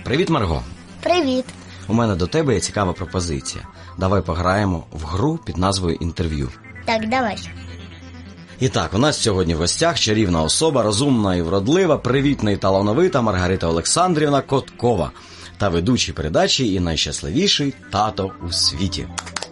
Привіт, Марго. Привіт. У мене до тебе є цікава пропозиція. Давай пограємо в гру під назвою «Інтерв'ю». Так, давай. І так, у нас сьогодні в гостях чарівна особа, розумна і вродлива, привітна і талановита Маргарита Олександрівна Коткова та ведучий передачі і найщасливіший тато у світі.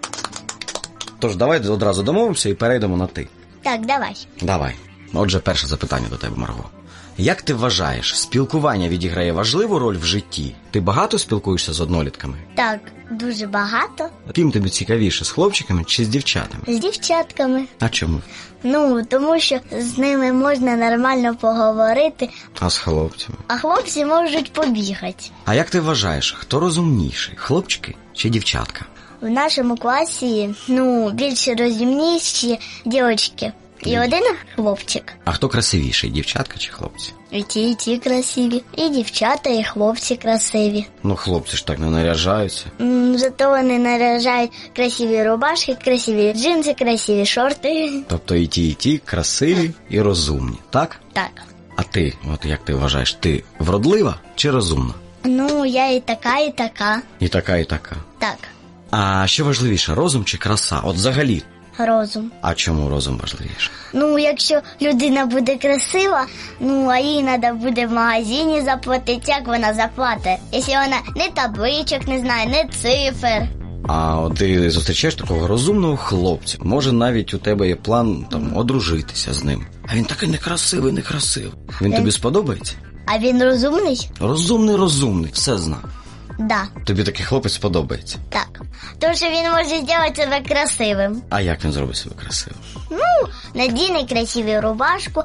Тож давай одразу домовимося і перейдемо на «ти». Так, давай. Давай. Отже, перше запитання до тебе, Марго. Як ти вважаєш, спілкування відіграє важливу роль в житті? Ти багато спілкуєшся з однолітками? Так, дуже багато. Ким тобі цікавіше, з хлопчиками чи з дівчатами? З дівчатками. А чому? Тому що з ними можна нормально поговорити, А з хлопцями? а хлопці можуть побігати. А як ти вважаєш, хто розумніший, хлопчики чи дівчатка? В нашому класі, більш розумніші дівчатки. І один хлопчик. А хто красивіший, дівчатка чи хлопці? І ті красиві. І дівчата, і хлопці красиві. Хлопці ж так не наряжаються. Зато вони наряжають красиві рубашки, красиві джинси, красиві шорти. Тобто і ті красиві і розумні, так? Так. А ти, як ти вважаєш, ти вродлива чи розумна? Я і така, і така. І така, і така. Так. А що важливіше, розум чи краса? От взагалі. Розум. А чому розум важливіше? Якщо людина буде красива, а їй треба буде в магазині заплатити, як вона заплатить? Якщо вона не табличок не знає, не цифр. А от ти зустрічаєш такого розумного хлопця. Може, навіть у тебе є план одружитися з ним. А він такий некрасивий. Він тобі сподобається? А він розумний? Розумний, все знає. Да. Тобі такий хлопець сподобається? Так. Тому що він може зробити себе красивим. А як він зробить себе красивим? Надіне красиву рубашку,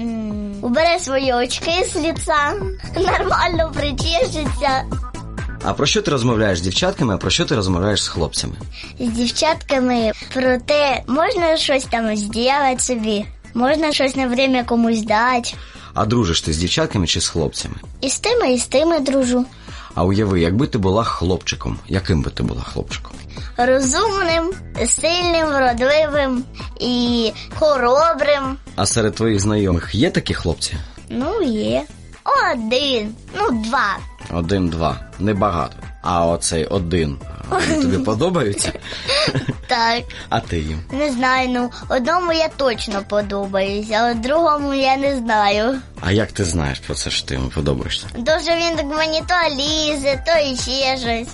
убере свої очки з лиця, нормально причешеться. А про що ти розмовляєш з дівчатками, а про що ти розмовляєш з хлопцями? З дівчатками про те, можна щось там зробити собі, можна щось на время комусь дати. А дружиш ти з дівчатками чи з хлопцями? І з тими дружу. А уяви, якби ти була хлопчиком, яким би ти була хлопчиком? Розумним, сильним, вродливим і хоробрим. А серед твоїх знайомих є такі хлопці? Є. Один, 2. 1-2, небагато. А оцей один, вони тобі подобаються? Так. А ти їм? Не знаю, одному я точно подобаюся, а другому я не знаю. А як ти знаєш про це, що ти йому подобаєшся? То, що він так мені то лізе, то іще щось.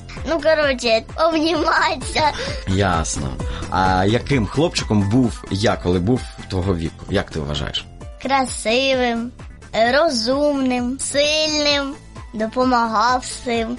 Обніматися. Ясно. А яким хлопчиком був я, коли був твого віку? Як ти вважаєш? Красивим, розумним, сильним, допомагав всім.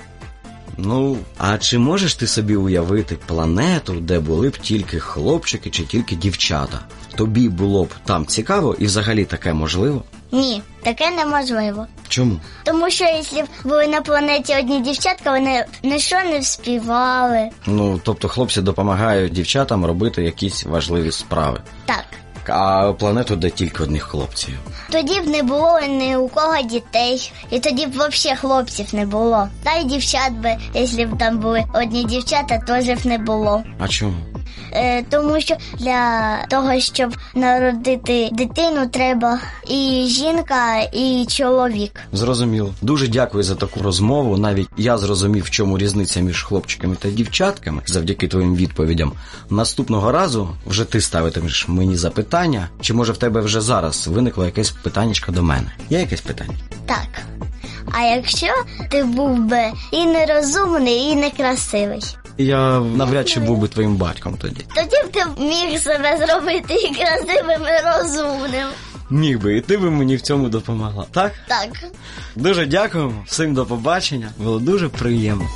А чи можеш ти собі уявити планету, де були б тільки хлопчики чи тільки дівчата? Тобі було б там цікаво і взагалі таке можливо? Ні, таке неможливо. Чому? Тому що якщо б були на планеті одні дівчатка, вони нічого не вспівали. Тобто хлопці допомагають дівчатам робити якісь важливі справи. Так. А планету, де тільки одних хлопців? Тоді б не було ні у кого дітей. І тоді б взагалі хлопців не було. Та й дівчат би, якщо б там були одні дівчата, теж б не було. А чому? Тому що для того, щоб народити дитину, треба і жінка, і чоловік. Зрозуміло. Дуже дякую за таку розмову. Навіть я зрозумів, в чому різниця між хлопчиками та дівчатками, завдяки твоїм відповідям. Наступного разу вже ти ставитимеш мені запитання, чи може в тебе вже зараз виникло якесь питаннячко до мене? Є якесь питання? Так. А якщо ти був би і нерозумний, і некрасивий? Я навряд чи був би твоїм батьком тоді. Тоді б ти міг себе зробити і красивим, і розумним. Міг би, і ти би мені в цьому допомогла, так? Так. Дуже дякуємо, всім до побачення, було дуже приємно.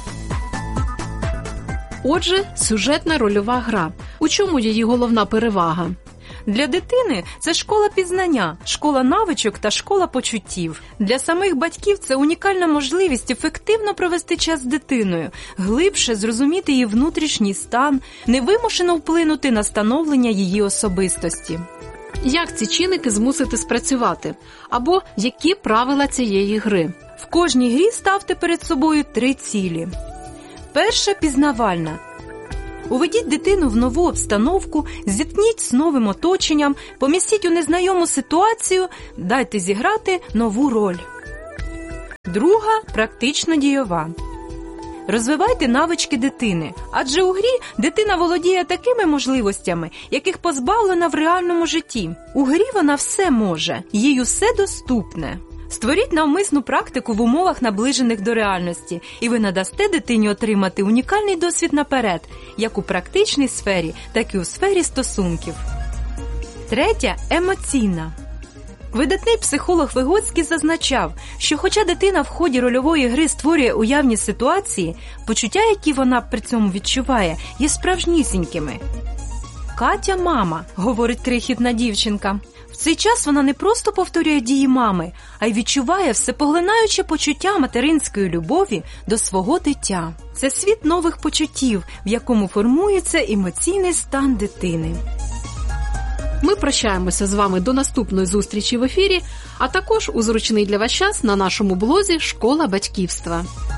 Отже, сюжетна рольова гра. У чому її головна перевага? Для дитини це школа пізнання, школа навичок та школа почуттів. Для самих батьків це унікальна можливість ефективно провести час з дитиною, глибше зрозуміти її внутрішній стан, невимушено вплинути на становлення її особистості. Як ці чинники змусити спрацювати? Або які правила цієї гри? В кожній грі ставте перед собою 3 цілі. Перша – пізнавальна. Уведіть дитину в нову обстановку, зіткніть з новим оточенням, помістіть у незнайому ситуацію, дайте зіграти нову роль. Друга – практично-дійова. Розвивайте навички дитини, адже у грі дитина володіє такими можливостями, яких позбавлена в реальному житті. У грі вона все може, їй усе доступне. Створіть навмисну практику в умовах, наближених до реальності, і ви надасте дитині отримати унікальний досвід наперед, як у практичній сфері, так і у сфері стосунків. Третя – емоційна. Видатний психолог Вигоцький зазначав, що хоча дитина в ході рольової гри створює уявні ситуації, почуття, які вона при цьому відчуває, є справжнісінькими. «Катя – мама», – говорить крихітна дівчинка. В цей час вона не просто повторює дії мами, а й відчуває всепоглинаюче почуття материнської любові до свого дитя. Це світ нових почуттів, в якому формується емоційний стан дитини. Ми прощаємося з вами до наступної зустрічі в ефірі, а також у зручний для вас час на нашому блозі «Школа батьківства».